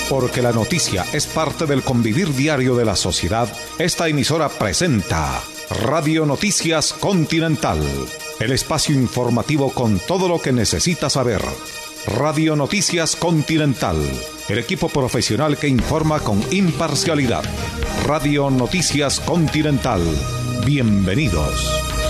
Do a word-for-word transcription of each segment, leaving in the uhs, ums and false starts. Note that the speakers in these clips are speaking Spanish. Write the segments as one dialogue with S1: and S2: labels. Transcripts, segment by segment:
S1: Porque la noticia es parte del convivir diario de la sociedad, esta emisora presenta Radio Noticias Continental, el espacio informativo con todo lo que necesita saber. Radio Noticias Continental, el equipo profesional que informa con imparcialidad. Radio Noticias Continental, bienvenidos.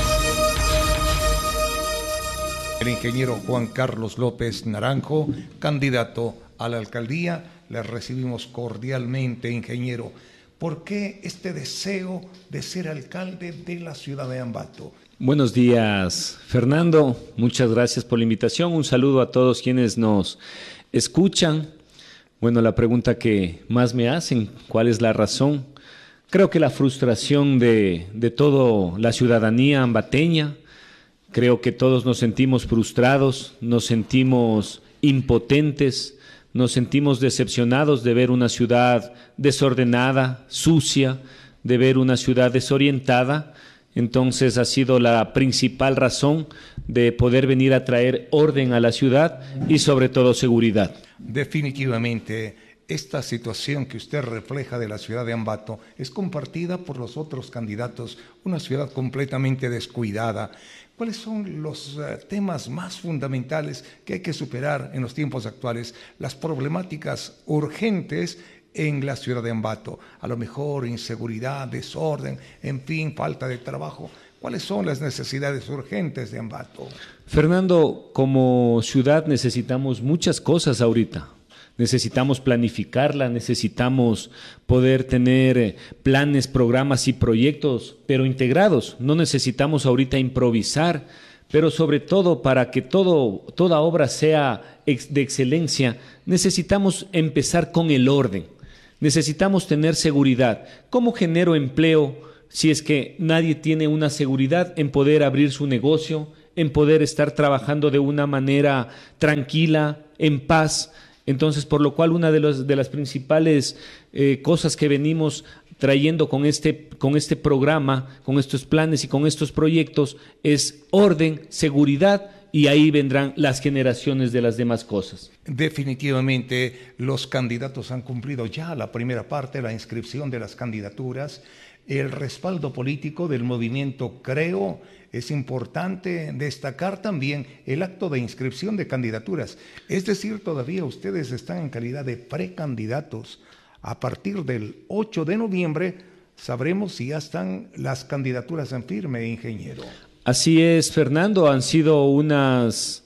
S2: El ingeniero Juan Carlos López Naranjo, candidato a la alcaldía. Le recibimos cordialmente, ingeniero. ¿Por qué este deseo de ser alcalde de la ciudad de Ambato?
S3: Buenos días, Fernando. Muchas gracias por la invitación. Un saludo a todos quienes nos escuchan. Bueno, la pregunta que más me hacen, ¿cuál es la razón? Creo que la frustración de, de toda la ciudadanía ambateña. Creo que todos nos sentimos frustrados, nos sentimos impotentes, nos sentimos decepcionados de ver una ciudad desordenada, sucia, de ver una ciudad desorientada. Entonces ha sido la principal razón de poder venir a traer orden a la ciudad y sobre todo seguridad.
S2: Definitivamente, esta situación que usted refleja de la ciudad de Ambato es compartida por los otros candidatos, una ciudad completamente descuidada. ¿Cuáles son los uh, temas más fundamentales que hay que superar en los tiempos actuales? Las problemáticas urgentes en la ciudad de Ambato, a lo mejor inseguridad, desorden, en fin, falta de trabajo. ¿Cuáles son las necesidades urgentes de Ambato?
S3: Fernando, como ciudad necesitamos muchas cosas ahorita. Necesitamos planificarla, necesitamos poder tener planes, programas y proyectos, pero integrados. No necesitamos ahorita improvisar, pero sobre todo para que todo, toda obra sea de excelencia, necesitamos empezar con el orden. Necesitamos tener seguridad. ¿Cómo genero empleo si es que nadie tiene una seguridad en poder abrir su negocio, en poder estar trabajando de una manera tranquila, en paz? Entonces, por lo cual, una de, los, de las principales eh, cosas que venimos trayendo con este, con este programa, con estos planes y con estos proyectos es orden, seguridad, y ahí vendrán las generaciones de las demás cosas.
S2: Definitivamente, los candidatos han cumplido ya la primera parte, la inscripción de las candidaturas. El respaldo político del movimiento Creo. Es importante destacar también el acto de inscripción de candidaturas. Es decir, todavía ustedes están en calidad de precandidatos. A partir del ocho de noviembre sabremos si ya están las candidaturas en firme, ingeniero.
S3: Así es, Fernando. Han sido unas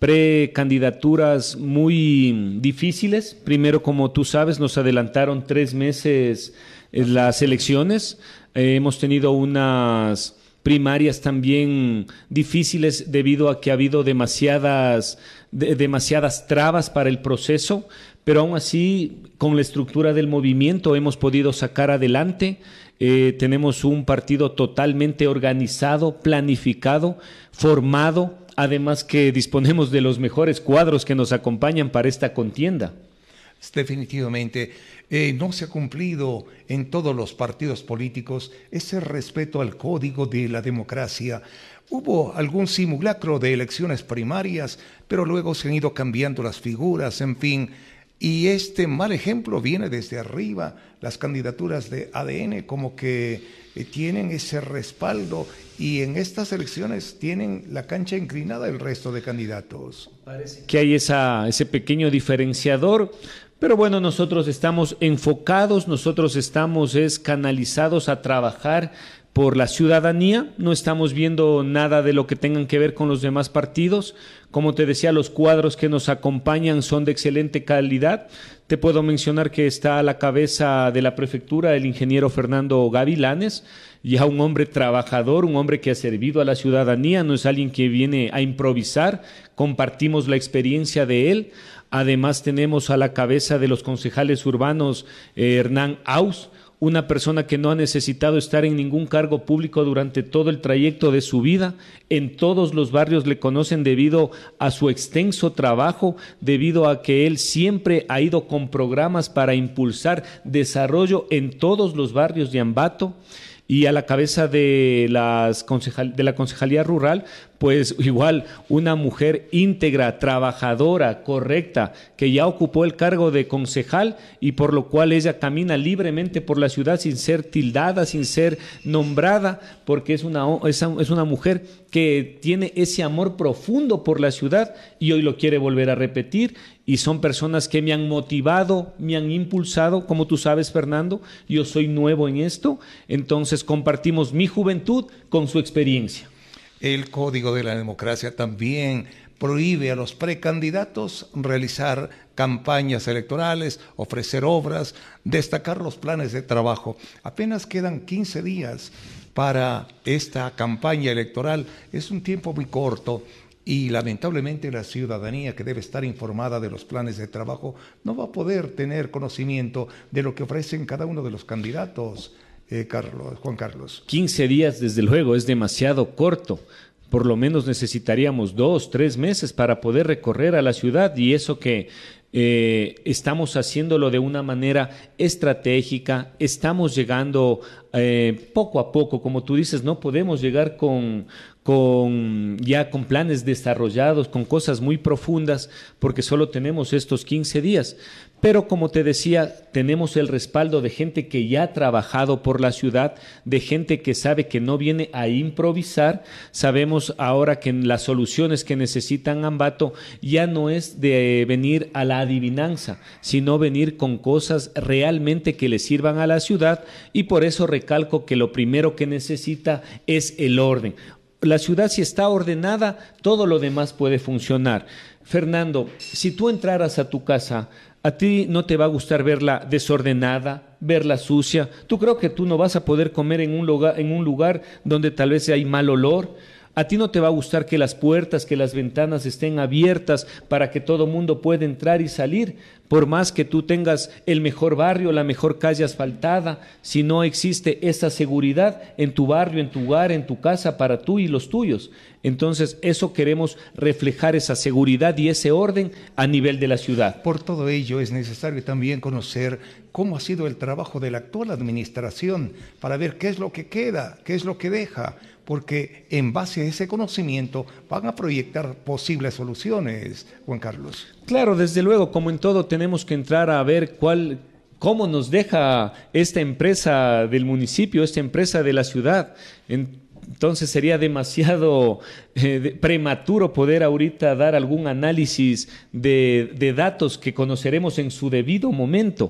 S3: precandidaturas muy difíciles. Primero, como tú sabes, nos adelantaron tres meses las elecciones. Eh, hemos tenido unas primarias también difíciles debido a que ha habido demasiadas, de, demasiadas trabas para el proceso, pero aún así con la estructura del movimiento hemos podido sacar adelante. Eh, tenemos un partido totalmente organizado, planificado, formado, además que disponemos de los mejores cuadros que nos acompañan para esta contienda.
S2: Definitivamente, eh, no se ha cumplido en todos los partidos políticos ese respeto al código de la democracia. Hubo algún simulacro de elecciones primarias, pero luego se han ido cambiando las figuras, en fin. Y este mal ejemplo viene desde arriba. Las candidaturas de A D N como que eh, tienen ese respaldo y en estas elecciones tienen la cancha inclinada el resto de candidatos.
S3: Parece que hay esa, ese pequeño diferenciador. Pero bueno, nosotros estamos enfocados, nosotros estamos es canalizados a trabajar por la ciudadanía, no estamos viendo nada de lo que tengan que ver con los demás partidos. Como te decía, los cuadros que nos acompañan son de excelente calidad. Te puedo mencionar que está a la cabeza de la prefectura el ingeniero Fernando Gavilanes, ya un hombre trabajador, un hombre que ha servido a la ciudadanía, no es alguien que viene a improvisar, compartimos la experiencia de él. Además tenemos a la cabeza de los concejales urbanos eh, Hernán Aus, una persona que no ha necesitado estar en ningún cargo público durante todo el trayecto de su vida. En todos los barrios le conocen debido a su extenso trabajo, debido a que él siempre ha ido con programas para impulsar desarrollo en todos los barrios de Ambato. Y a la cabeza de, las concejal, de la Concejalía Rural, pues igual una mujer íntegra, trabajadora, correcta, que ya ocupó el cargo de concejal y por lo cual ella camina libremente por la ciudad sin ser tildada, sin ser nombrada, porque es una, es una mujer que tiene ese amor profundo por la ciudad y hoy lo quiere volver a repetir. Y son personas que me han motivado, me han impulsado, como tú sabes, Fernando, yo soy nuevo en esto, entonces compartimos mi juventud con su experiencia.
S2: El Código de la Democracia también prohíbe a los precandidatos realizar campañas electorales, ofrecer obras, destacar los planes de trabajo. Apenas quedan quince días para esta campaña electoral, es un tiempo muy corto. Y lamentablemente la ciudadanía, que debe estar informada de los planes de trabajo, no va a poder tener conocimiento de lo que ofrecen cada uno de los candidatos, eh, Carlos, Juan Carlos.
S3: quince días, desde luego, es demasiado corto. Por lo menos necesitaríamos dos, tres meses para poder recorrer a la ciudad, y eso que eh, estamos haciéndolo de una manera estratégica, estamos llegando eh, poco a poco, como tú dices, no podemos llegar con... con ya con planes desarrollados, con cosas muy profundas, porque solo tenemos estos quince días. Pero como te decía, tenemos el respaldo de gente que ya ha trabajado por la ciudad, de gente que sabe que no viene a improvisar. Sabemos ahora que las soluciones que necesitan Ambato ya no es de venir a la adivinanza, sino venir con cosas realmente que le sirvan a la ciudad, y por eso recalco que lo primero que necesita es el orden. La ciudad, si está ordenada, todo lo demás puede funcionar. Fernando, si tú entraras a tu casa, a ti no te va a gustar verla desordenada, verla sucia. Tú creo que tú no vas a poder comer en un lugar, en un lugar donde tal vez hay mal olor. A ti no te va a gustar que las puertas, que las ventanas estén abiertas para que todo mundo pueda entrar y salir. Por más que tú tengas el mejor barrio, la mejor calle asfaltada, si no existe esa seguridad en tu barrio, en tu hogar, en tu casa, para tú y los tuyos. Entonces, eso queremos reflejar, esa seguridad y ese orden a nivel de la ciudad.
S2: Por todo ello, es necesario también conocer cómo ha sido el trabajo de la actual administración para ver qué es lo que queda, qué es lo que deja, porque en base a ese conocimiento van a proyectar posibles soluciones, Juan Carlos.
S3: Claro, desde luego, como en todo, tenemos que entrar a ver cuál, cómo nos deja esta empresa del municipio, esta empresa de la ciudad. Entonces sería demasiado eh, prematuro poder ahorita dar algún análisis de, de datos que conoceremos en su debido momento.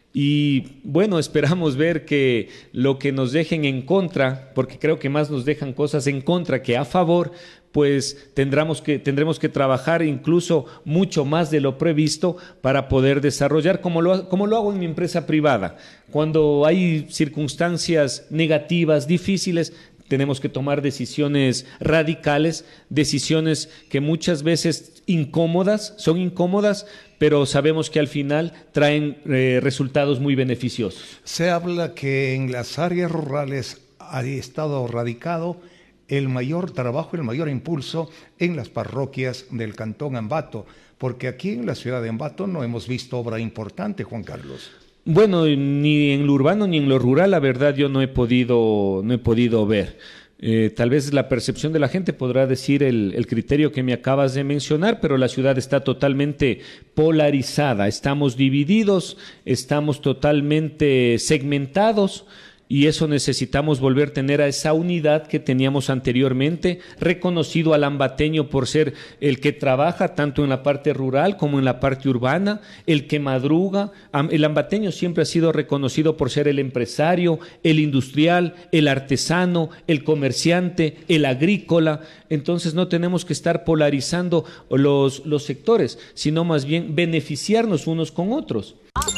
S3: Y bueno, esperamos ver que lo que nos dejen en contra, porque creo que más nos dejan cosas en contra que a favor, pues tendremos que, tendremos que trabajar incluso mucho más de lo previsto para poder desarrollar, como lo, como lo hago en mi empresa privada. Cuando hay circunstancias negativas, difíciles, tenemos que tomar decisiones radicales, decisiones que muchas veces incómodas, son incómodas, pero sabemos que al final traen eh, resultados muy beneficiosos.
S2: Se habla que en las áreas rurales ha estado radicado el mayor trabajo, el mayor impulso en las parroquias del Cantón Ambato, porque aquí en la ciudad de Ambato no hemos visto obra importante, Juan Carlos.
S3: Bueno, ni en lo urbano ni en lo rural, la verdad, yo no he podido, no he podido ver. Eh, tal vez la percepción de la gente podrá decir el, el criterio que me acabas de mencionar, pero la ciudad está totalmente polarizada, estamos divididos, estamos totalmente segmentados. Y eso necesitamos volver a tener a esa unidad que teníamos anteriormente, reconocido al ambateño por ser el que trabaja tanto en la parte rural como en la parte urbana, el que madruga. El ambateño siempre ha sido reconocido por ser el empresario, el industrial, el artesano, el comerciante, el agrícola. Entonces no tenemos que estar polarizando los, los sectores, sino más bien beneficiarnos unos con otros.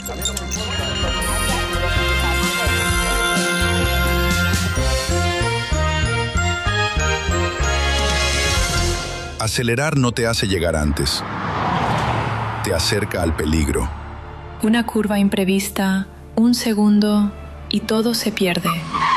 S4: Acelerar no te hace llegar antes. Te acerca al peligro.
S5: Una curva imprevista, un segundo y todo se pierde.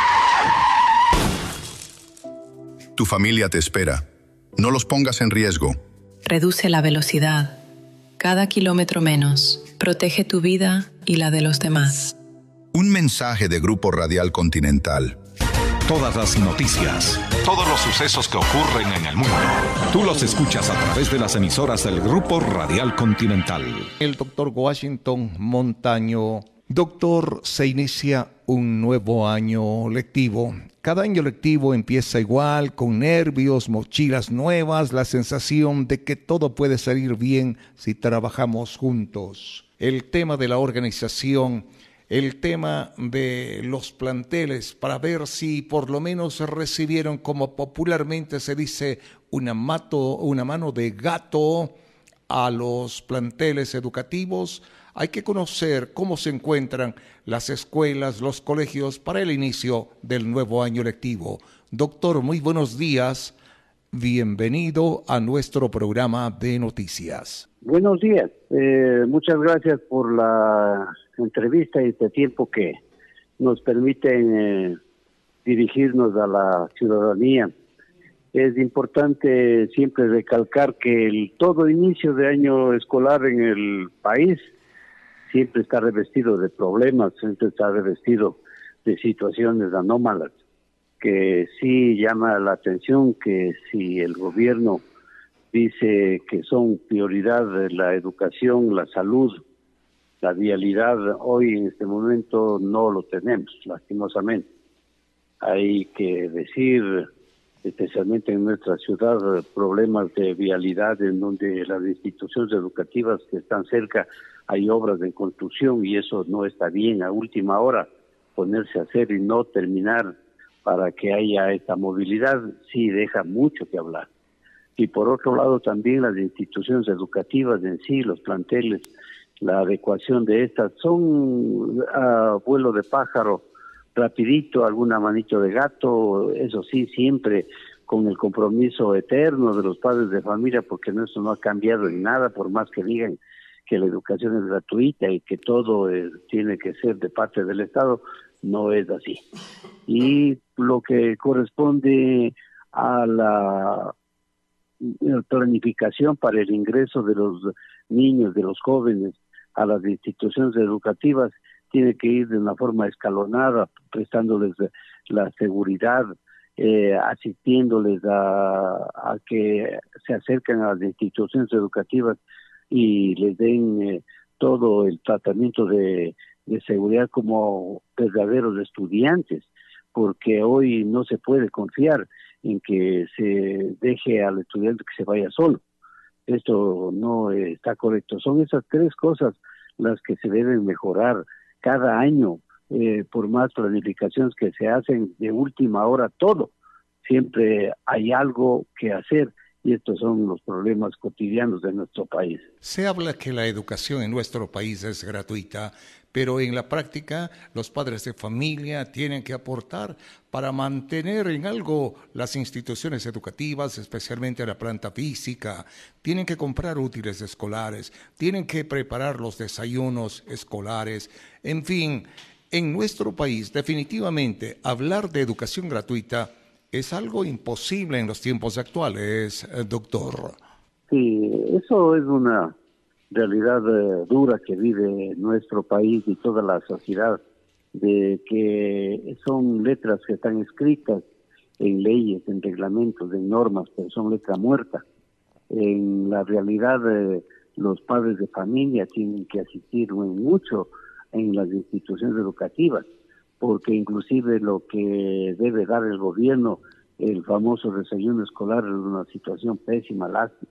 S4: Tu familia te espera. No los pongas en riesgo.
S5: Reduce la velocidad. Cada kilómetro menos. Protege tu vida y la de los demás.
S4: Un mensaje de Grupo Radial Continental.
S1: Todas las noticias, todos los sucesos que ocurren en el mundo, tú los escuchas a través de las emisoras del Grupo Radial Continental.
S2: El doctor Washington Montaño. Doctor, se inicia un nuevo año lectivo. Cada año lectivo empieza igual, con nervios, mochilas nuevas, la sensación de que todo puede salir bien si trabajamos juntos. El tema de la organización, el tema de los planteles, para ver si por lo menos recibieron, como popularmente se dice, una, mato, una mano de gato a los planteles educativos. Hay que conocer cómo se encuentran las escuelas, los colegios para el inicio del nuevo año lectivo. Doctor, muy buenos días. Bienvenido a nuestro programa de noticias.
S6: Buenos días. Eh, muchas gracias por la entrevista y este tiempo que nos permiten eh, dirigirnos a la ciudadanía. Es importante siempre recalcar que el todo inicio de año escolar en el país siempre está revestido de problemas, siempre está revestido de situaciones anómalas, que sí llama la atención que si el gobierno dice que son prioridad la educación, la salud, la vialidad, hoy en este momento no lo tenemos, lastimosamente. Hay que decir, especialmente en nuestra ciudad, problemas de vialidad en donde las instituciones educativas que están cerca hay obras de construcción y eso no está bien. A última hora ponerse a hacer y no terminar para que haya esta movilidad sí deja mucho que hablar. Y por otro lado también las instituciones educativas en sí, los planteles, la adecuación de estas son a vuelo de pájaro, rapidito, alguna manito de gato, eso sí, siempre con el compromiso eterno de los padres de familia, porque eso no ha cambiado en nada, por más que digan que la educación es gratuita y que todo eh, tiene que ser de parte del Estado, no es así. Y lo que corresponde a la planificación para el ingreso de los niños, de los jóvenes a las instituciones educativas, tiene que ir de una forma escalonada, prestándoles la seguridad, eh, asistiéndoles a, a que se acerquen a las instituciones educativas y les den eh, todo el tratamiento de, de seguridad como verdaderos estudiantes, porque hoy no se puede confiar en que se deje al estudiante que se vaya solo. Esto no eh, está correcto. Son esas tres cosas las que se deben mejorar cada año, eh, por más planificaciones que se hacen de última hora, todo. Siempre hay algo que hacer. Y estos son los problemas cotidianos de nuestro país.
S2: Se habla que la educación en nuestro país es gratuita, pero en la práctica los padres de familia tienen que aportar para mantener en algo las instituciones educativas, especialmente la planta física. Tienen que comprar útiles escolares, tienen que preparar los desayunos escolares. En fin, en nuestro país definitivamente hablar de educación gratuita es algo imposible en los tiempos actuales, doctor.
S6: Sí, eso es una realidad eh, dura que vive nuestro país y toda la sociedad, de que son letras que están escritas en leyes, en reglamentos, en normas, pero son letra muerta. En la realidad, eh, los padres de familia tienen que asistir mucho en las instituciones educativas, porque inclusive lo que debe dar el gobierno, el famoso desayuno escolar, es una situación pésima,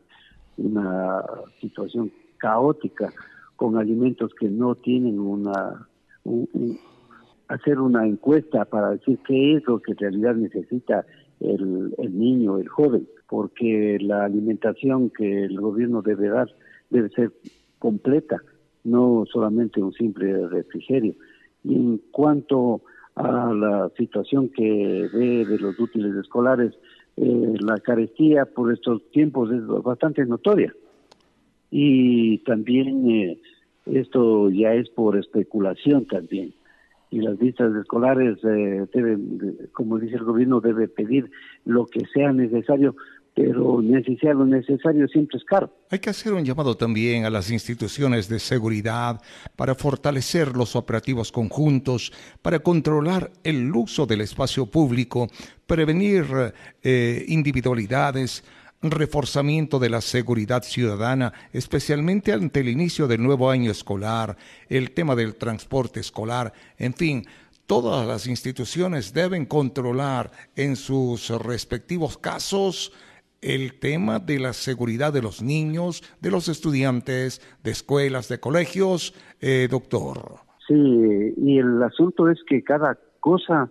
S6: una situación caótica, con alimentos que no tienen una... Un, un, hacer una encuesta para decir qué es lo que en realidad necesita el, el niño, el joven, porque la alimentación que el gobierno debe dar debe ser completa, no solamente un simple refrigerio. Y en cuanto a la situación que ve de los útiles escolares, eh, la carestía por estos tiempos es bastante notoria. Y también eh, esto ya es por especulación también. Y las listas escolares eh, deben, como dice el gobierno, debe pedir lo que sea necesario pero necesitar lo necesario siempre es caro.
S2: Hay que hacer un llamado también a las instituciones de seguridad para fortalecer los operativos conjuntos, para controlar el uso del espacio público, prevenir eh, individualidades, reforzamiento de la seguridad ciudadana, especialmente ante el inicio del nuevo año escolar, el tema del transporte escolar, en fin. Todas las instituciones deben controlar en sus respectivos casos el tema de la seguridad de los niños, de los estudiantes, de escuelas, de colegios, eh, doctor.
S6: Sí, y el asunto es que cada cosa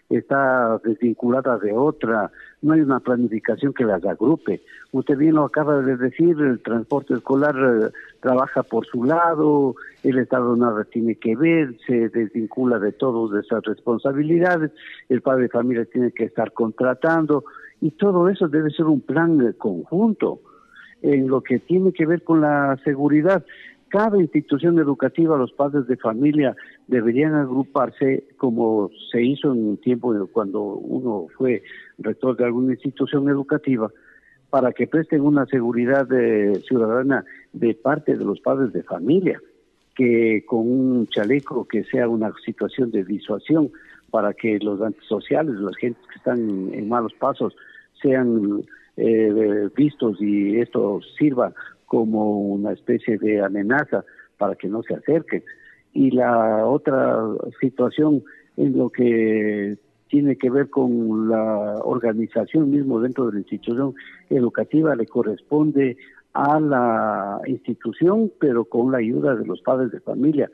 S6: está desvinculada de otra, no hay una planificación que las agrupe. Usted bien lo acaba de decir, el transporte escolar eh, trabaja por su lado, el Estado nada tiene que ver, se desvincula de todas esas responsabilidades, el padre de familia tiene que estar contratando, y todo eso debe ser un plan eh, conjunto. En lo que tiene que ver con la seguridad, cada institución educativa, los padres de familia deberían agruparse como se hizo en un tiempo cuando uno fue rector de alguna institución educativa, para que presten una seguridad eh, ciudadana de parte de los padres de familia, que con un chaleco que sea una situación de disuasión para que los antisociales, las gentes que están en, en malos pasos, sean eh, vistos y esto sirva como una especie de amenaza para que no se acerquen. Y la otra situación en lo que tiene que ver con la organización mismo dentro de la institución educativa, le corresponde a la institución, pero con la ayuda de los padres de familia.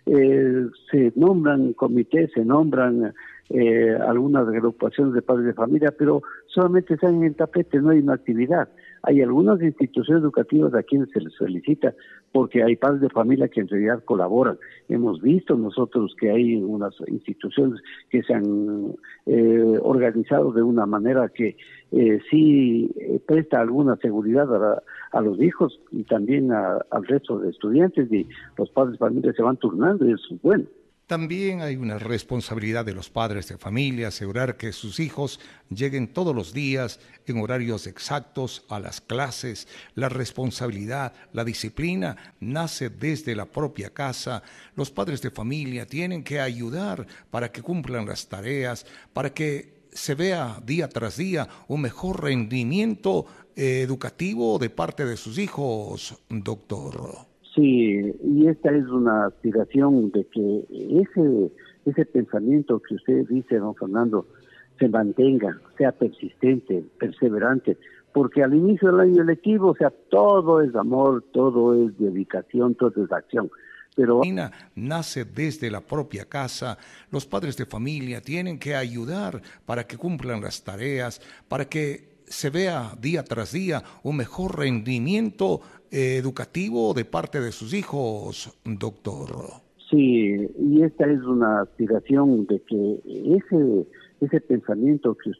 S6: Eh, se nombran comités, se nombran eh, algunas agrupaciones de padres de familia, pero solamente están en el tapete, no hay una actividad. Hay algunas instituciones educativas a quienes se les felicita porque hay padres de familia que en realidad colaboran. Hemos visto nosotros que hay unas instituciones que se han eh, organizado de una manera que eh, sí eh, presta alguna seguridad a, a los hijos y también a, al resto de estudiantes, y los padres de familia se van turnando y eso es bueno.
S2: También hay una responsabilidad de los padres de familia asegurar que sus hijos lleguen todos los días en horarios exactos a las clases. La responsabilidad, la disciplina nace desde la propia casa. Los padres de familia tienen que ayudar para que cumplan las tareas, para que se vea día tras día un mejor rendimiento eh, educativo de parte de sus hijos, doctor.
S6: Sí, y esta es una aspiración de que ese ese pensamiento que usted dice, don Fernando, se mantenga, sea persistente, perseverante, porque al inicio del año lectivo, o sea, todo es amor, todo es dedicación, todo es acción. Pero
S2: nace desde la propia casa. Los padres de familia tienen que ayudar para que cumplan las tareas, para que se vea día tras día un mejor rendimiento eh, educativo de parte de sus hijos, doctor.
S6: Sí, y esta es una aspiración de que ese ese pensamiento que usted